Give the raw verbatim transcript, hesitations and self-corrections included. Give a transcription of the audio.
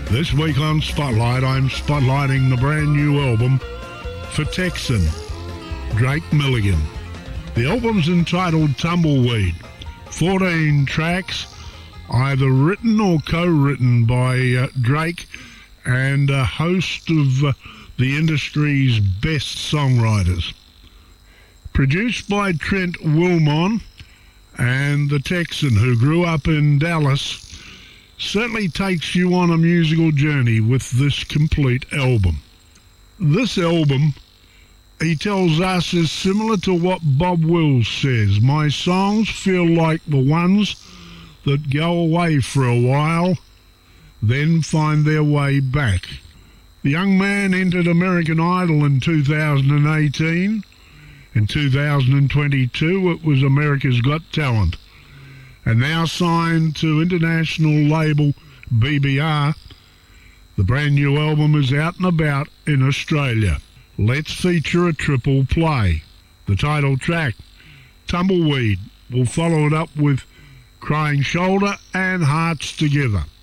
This week on Spotlight, I'm spotlighting the brand new album for Texan, Drake Milligan. The album's entitled Tumbleweed. fourteen tracks, either written or co-written by uh, Drake and a host of uh, the industry's best songwriters. Produced by Trent Wilmon and the Texan, who grew up in Dallas, certainly takes you on a musical journey with this complete album. This album, he tells us, is similar to what Bob Wills says. My songs feel like the ones that go away for a while, then find their way back. The young man entered American Idol in two thousand eighteen. In two thousand twenty-two, it was America's Got Talent. And now signed to international label B B R, the brand new album is out and about in Australia. Let's feature a triple play. The title track, Tumbleweed, will follow it up with Crying Shoulder and Hearts Together.